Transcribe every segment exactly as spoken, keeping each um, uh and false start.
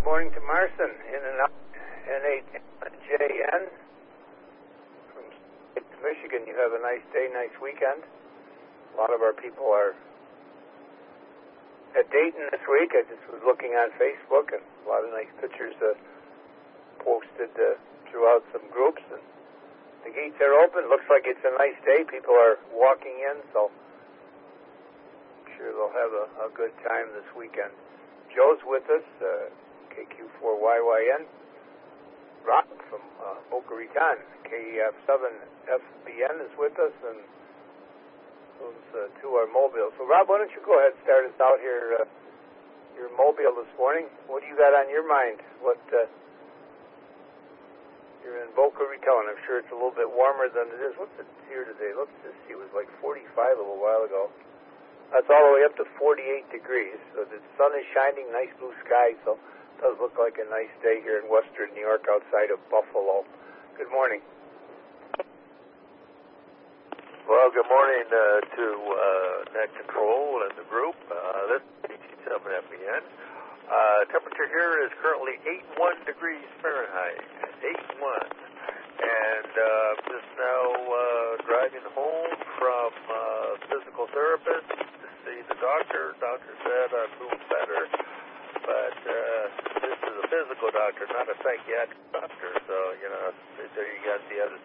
morning to Marson, in and out, N eight J N, from Michigan. You have a nice day, nice weekend. A lot of our people are at Dayton this week. I just was looking on Facebook, and a lot of nice pictures uh, posted uh, throughout some groups. And the gates are open. Looks like it's a nice day. People are walking in, so I'm sure they'll have a, a good time this weekend. Joe's with us, uh, K Q four Y Y N. Rob from uh, Boca Raton, K E F seven F B N is with us, and those uh, two are Mobile. So, Rob, why don't you go ahead and start us out here? Uh, you're Mobile this morning. What do you got on your mind? What uh, you're in Boca Raton. I'm sure it's a little bit warmer than it is. What's it here today? Let's just see. It was like forty-five a little while ago. That's all the way up to forty-eight degrees. So the sun is shining, nice blue sky, so it does look like a nice day here in western New York outside of Buffalo. Good morning. Well, good morning uh, to uh, Net Control and the group. Uh, this is H T seven F B N. Uh, temperature here is currently eight one degrees Fahrenheit. eight one. And uh, just now uh, driving home from uh, physical therapist to see the doctor. Doctor said I'm doing better, but uh, this is a physical doctor, not a psychiatric doctor. So, you know, there you got the other.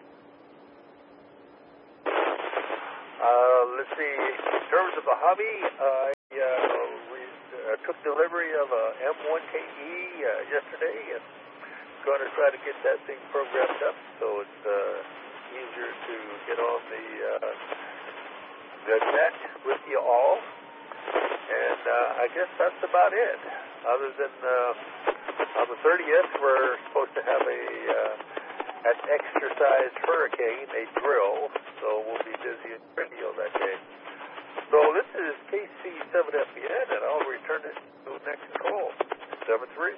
Uh, let's see. In terms of a hobby, uh, I uh, we, uh, took delivery of a M one K E uh, yesterday, and going to try to get that thing programmed up so it's uh, easier to get on the uh, the net with you all. And uh, I guess that's about it. Other than uh, on the thirtieth, we're supposed to have a uh, an exercise hurricane, a drill, so we'll be busy in radio that day. So this is K C seven F B N, and I'll return it to Next Control, seven three.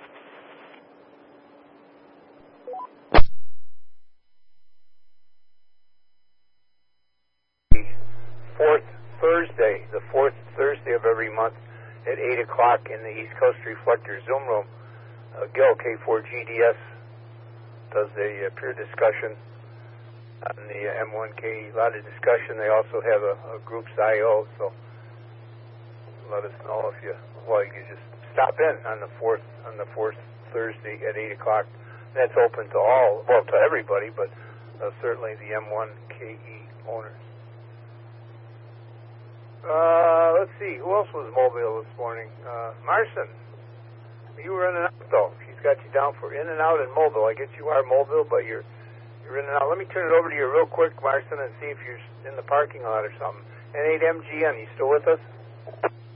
Fourth Thursday, the fourth Thursday of every month at eight o'clock in the East Coast Reflector Zoom room. Uh, Gil, K four G D S, does a uh, peer discussion on the uh, M one K. A lot of discussion. They also have a, a groups I O, so let us know if you, well, you can just stop in on the fourth, on the fourth Thursday at eight o'clock. That's open to all, well, to everybody, but uh, certainly the M one K E owners. Uh, let's see, who else was Mobile this morning? Uh, Marson. You were in and out, though. She's got you down for in and out and Mobile. I guess you are Mobile, but you're you're in and out. Let me turn it over to you real quick, Marson, and see if you're in the parking lot or something. N eight M G N, you still with us?